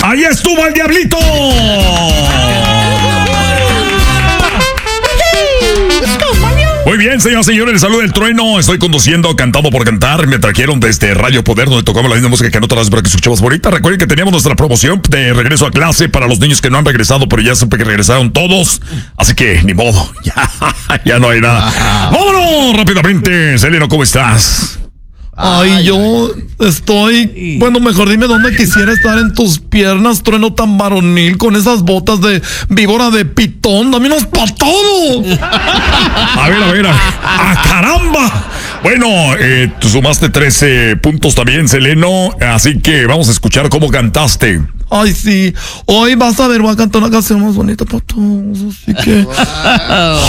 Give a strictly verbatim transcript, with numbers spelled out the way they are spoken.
¡Ahí estuvo el diablito! Muy bien, señoras y señores, les saluda el trueno. Estoy conduciendo, cantando por cantar. Me trajeron desde Radio Poder, donde tocamos la misma música que en otras para que escuchamos ahorita. Recuerden que teníamos nuestra promoción de regreso a clase para los niños que no han regresado, pero ya supe que regresaron todos. Así que, ni modo, ya, ya no hay nada. ¡Vámonos rápidamente! Seleno, ¿cómo estás? Ay, yo estoy... Bueno, mejor dime dónde quisiera estar en tus piernas, trueno tan varonil, con esas botas de víbora de pitón. ¡Dame unos patados! A ver, a ver, a, a caramba. Bueno, eh, tú sumaste trece puntos también, Seleno, así que vamos a escuchar cómo cantaste. Ay, sí. Hoy vas a ver, voy a cantar una canción más bonita para todos. Así que...